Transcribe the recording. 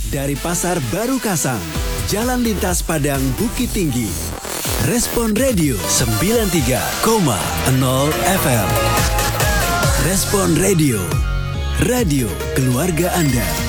Dari Pasar Baru Kasang, Jalan Lintas Padang Bukit Tinggi. Respon Radio 93,0 FM. Respon Radio, radio keluarga Anda.